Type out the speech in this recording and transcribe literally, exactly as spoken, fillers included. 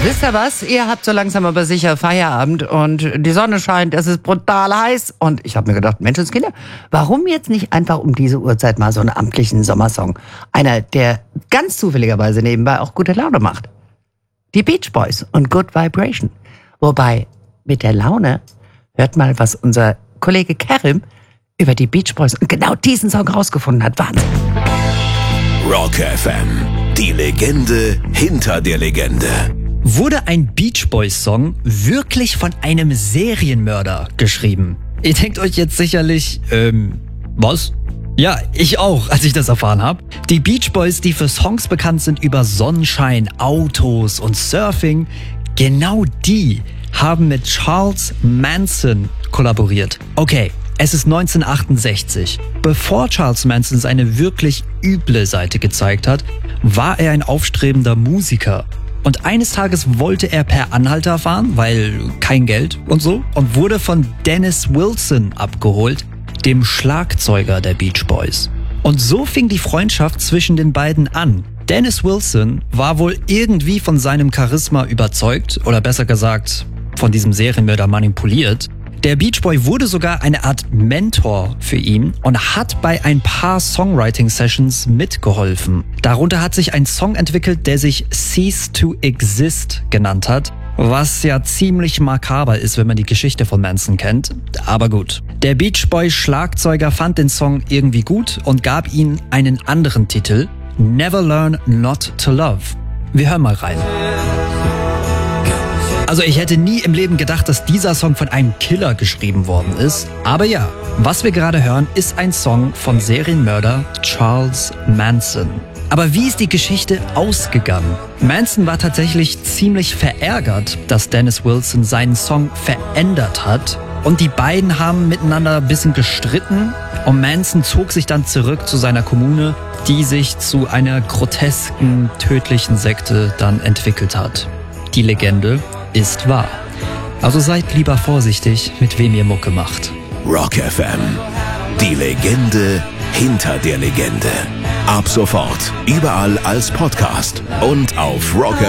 Wisst ihr was? Ihr habt so langsam aber sicher Feierabend und die Sonne scheint, es ist brutal heiß. Und ich habe mir gedacht, Menschenskinder, warum jetzt nicht einfach um diese Uhrzeit mal so einen amtlichen Sommersong? Einer, der ganz zufälligerweise nebenbei auch gute Laune macht. Die Beach Boys und Good Vibration. Wobei, mit der Laune, hört mal, was unser Kollege Kerim über die Beach Boys und genau diesen Song rausgefunden hat. Wahnsinn. Rock F M, die Legende hinter der Legende. Wurde ein Beach Boys Song wirklich von einem Serienmörder geschrieben? Ihr denkt euch jetzt sicherlich, ähm, was? Ja, ich auch, als ich das erfahren habe. Die Beach Boys, die für Songs bekannt sind über Sonnenschein, Autos und Surfing, genau die haben mit Charles Manson kollaboriert. Okay, es ist neunzehnhundertachtundsechzig. Bevor Charles Manson seine wirklich üble Seite gezeigt hat, war er ein aufstrebender Musiker. Und eines Tages wollte er per Anhalter fahren, weil kein Geld und so, und wurde von Dennis Wilson abgeholt, dem Schlagzeuger der Beach Boys. Und so fing die Freundschaft zwischen den beiden an. Dennis Wilson war wohl irgendwie von seinem Charisma überzeugt, oder besser gesagt, von diesem Serienmörder manipuliert. Der Beach Boy wurde sogar eine Art Mentor für ihn und hat bei ein paar Songwriting-Sessions mitgeholfen. Darunter hat sich ein Song entwickelt, der sich Cease to Exist genannt hat, was ja ziemlich makaber ist, wenn man die Geschichte von Manson kennt. Aber gut. Der Beach Boy Schlagzeuger fand den Song irgendwie gut und gab ihm einen anderen Titel, Never Learn Not to Love. Wir hören mal rein. Also ich hätte nie im Leben gedacht, dass dieser Song von einem Killer geschrieben worden ist. Aber ja, was wir gerade hören, ist ein Song von Serienmörder Charles Manson. Aber wie ist die Geschichte ausgegangen? Manson war tatsächlich ziemlich verärgert, dass Dennis Wilson seinen Song verändert hat. Und die beiden haben miteinander ein bisschen gestritten. Und Manson zog sich dann zurück zu seiner Kommune, die sich zu einer grotesken, tödlichen Sekte dann entwickelt hat. Die Legende ist wahr. Also seid lieber vorsichtig, mit wem ihr Mucke macht. Rock F M, die Legende hinter der Legende. Ab sofort überall als Podcast und auf Rock